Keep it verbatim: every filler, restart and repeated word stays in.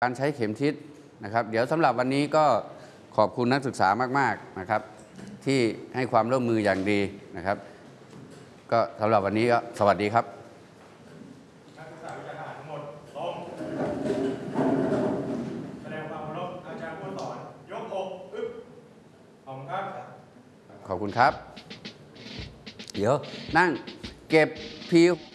การใช้เข็มทิศนะครับเดี๋ยวสำหรับวันนี้ก็ขอบคุณนักศึกษามากๆนะครับที่ให้ความร่วมมืออย่างดีนะครับก็สำหรับวันนี้ก็สวัสดีครับนักศึกษาวิชาทหารทั้งหมดลงแสดงความเคารพอาจารย์ผู้สอนยกอกอึ๊บขอบคุณครับขอบคุณครับเดี๋ยวนั่งเก็บพิว